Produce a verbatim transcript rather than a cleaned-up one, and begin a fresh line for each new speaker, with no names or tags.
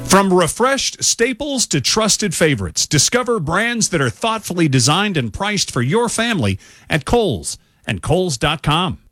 From refreshed staples to trusted favorites, discover brands that are thoughtfully designed and priced for your family at Kohl's and Kohl's dot com.